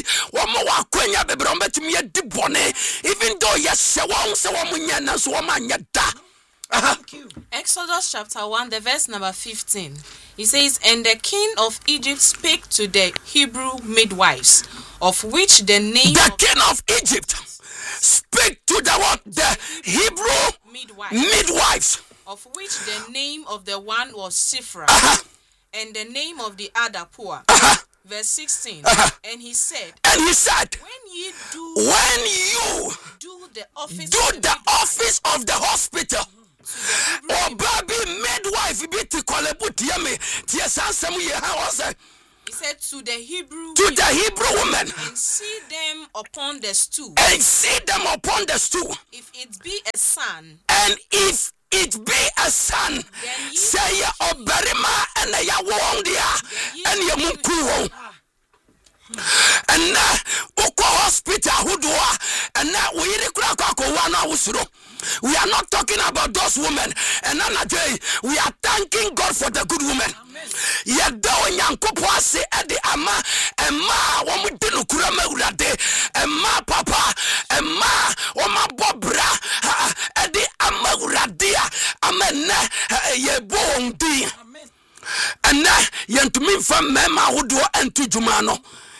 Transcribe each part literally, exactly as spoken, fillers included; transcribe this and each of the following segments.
womo wa kwenya bebre betumi edi bone even though yes won se womo nya na so womo anya da. Thank you. Exodus chapter one, the verse number fifteen. He says, and the king of Egypt spake to the Hebrew midwives, of which the name the of king of Egypt speak to the what? The Hebrew midwives, midwives, of which the name of the one was Shiphrah, uh-huh. and the name of the other Puah. Uh-huh. Verse sixteen. Uh-huh. And he said, and he said, when ye do when you do the office do of the, the office of the hospital, midwife, or baby midwife be to call a put yummy, tia sansam ye house. he said to the Hebrew To the Hebrew woman, and see them upon the stool, and see them upon the stool, if it be a son, and if it be a son, ye say ya oberima and ya won dia, and ya munku. And now, Oko hospital, who do and now we one we are not talking about those women. And Anna we are thanking God for the good women. Ya do nyankopo ase ede ama ema wo mu de no kura ma urade ema papa ema wo ma bobra ede ama urade amena ye bo ndi. And now yentumi fam mema hodo antu djuma no.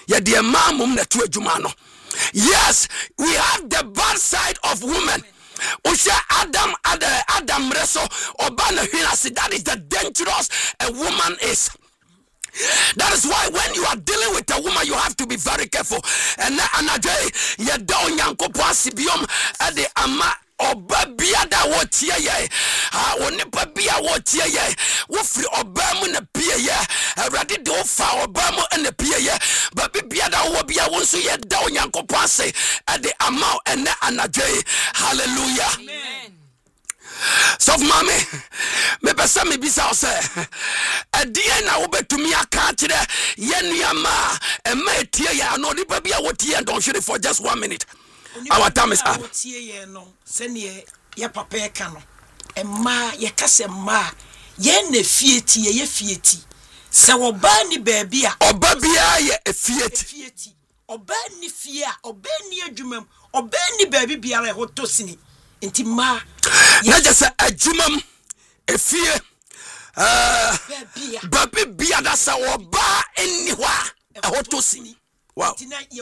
Yes, we have the bad side of women. Usha Adam Adam Reso Obana Hinasi, that is the dangerous a woman is. That is why when you are dealing with a woman, you have to be very careful. And Anajay, Yadon Yanko Pasibium at the Ama. Oba biada wotie ye ha woni pa bia wotie ye wo firi oba mu na pie ye awrade de wo fa oba mu na pie ye ba biada wo bia wo so ye da onyankopon ase e de ama ene anadwe. Hallelujah, amen. So mama me pesa me bisa say adie na wo betumi aka kire ye nuama e ma etie ya no ni pa bia wotie don hwere for just one minute. Our time is up. Senior, ya papa cano, and ma, ya cassa ma, yen ne fieti, ye fieti. So, Bani baby, or babia, ye a fiat, fieti, or Bani fia, or Benny jumum, or Benny baby be a hotosini. Inti ma, not just a jumum, a fear, uh, baby beer, that's our bar anywhere, a hotosini. Wow.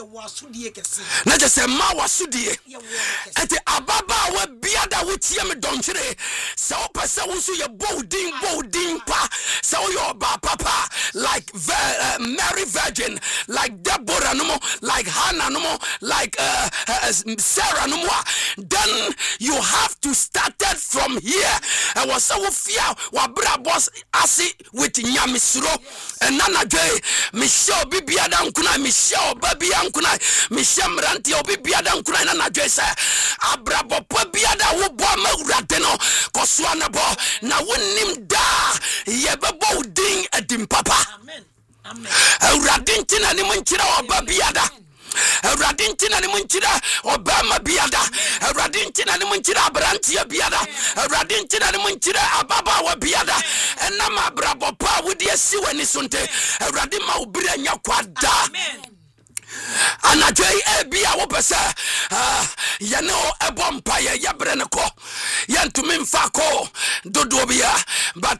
Na just say ma wasudie. Enti ababa wa biada wutie me donchire. Se opese wo so ye boldin boldin pa. Se wo your ba papa like uh, Mary Virgin, like Deborah no mo, like Hannah no mo, like uh, uh, Sarah no mo. Then you have to start it from here. And was so fear wa bra boss asi with nyamisuro. And nana day Michelle bibiada nkuna Michelle baby ankuna Michelle Ranti obi biada nkuna na nadwesa abrabo po biada wo bo ma urade no kosua na bo na wonim da ye bebo din adim papa. Amen, amen. Urade ntina ni munchira oba biada urade ntina ni munchira Obama biada urade ntina ni munchira Abrantia biada urade ntina ni munchira ababa wa biada enna ma abrabo pa wo de asiwe ni sunte urade ma ubira nya kwada. Amen. Anajay ebia wo pese ah ye no ebompa ye yabre ne ko ye ntumi mfa ko dodo bia but